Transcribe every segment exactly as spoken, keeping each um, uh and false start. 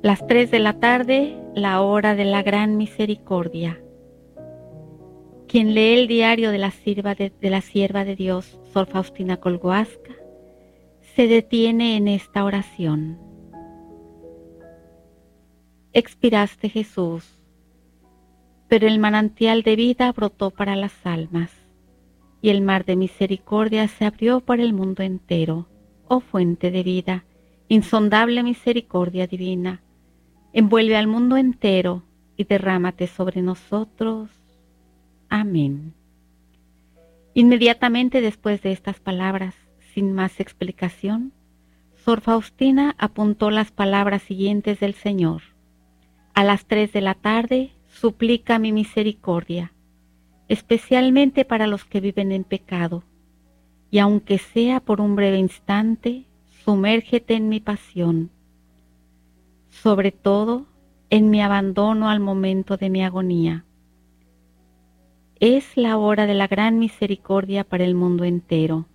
Las tres de la tarde, la hora de la gran misericordia. Quien lee el diario de la sierva de, de, la sierva de Dios, Sor Faustina Kowalska, se detiene en esta oración. Expiraste, Jesús, pero el manantial de vida brotó para las almas, y el mar de misericordia se abrió para el mundo entero. Oh fuente de vida, insondable misericordia divina, envuelve al mundo entero y derrámate sobre nosotros. Amén. Inmediatamente después de estas palabras, sin más explicación, Sor Faustina apuntó las palabras siguientes del Señor. A las tres de la tarde, suplica mi misericordia, especialmente para los que viven en pecado, y aunque sea por un breve instante, sumérgete en mi pasión, sobre todo en mi abandono al momento de mi agonía. Es la hora de la gran misericordia para el mundo entero.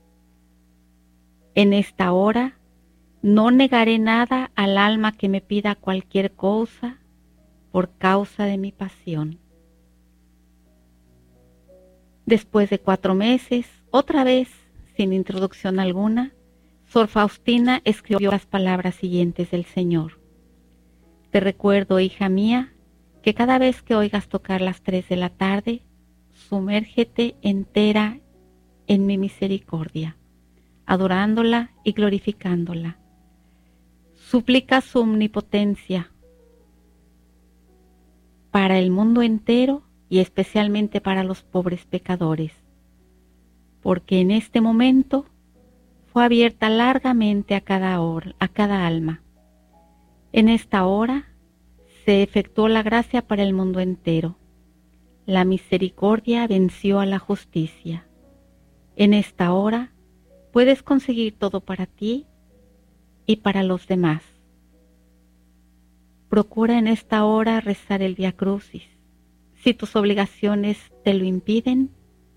En esta hora no negaré nada al alma que me pida cualquier cosa por causa de mi pasión. Después de cuatro meses, otra vez, sin introducción alguna, Sor Faustina escribió las palabras siguientes del Señor. Te recuerdo, hija mía, que cada vez que oigas tocar las tres de la tarde, sumérgete entera en mi misericordia, adorándola y glorificándola. Suplica su omnipotencia para el mundo entero y especialmente para los pobres pecadores, porque en este momento fue abierta largamente a cada, hora, a cada alma. En esta hora se efectuó la gracia para el mundo entero. La misericordia venció a la justicia. En esta hora puedes conseguir todo para ti y para los demás. Procura en esta hora rezar el Vía Crucis. Si tus obligaciones te lo impiden,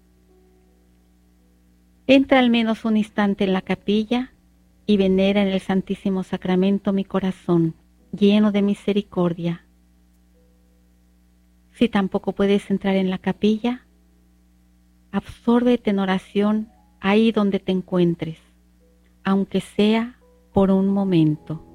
entra al menos un instante en la capilla y venera en el Santísimo Sacramento mi corazón, lleno de misericordia. Si tampoco puedes entrar en la capilla, absórbete en oración ahí donde te encuentres, aunque sea por un momento.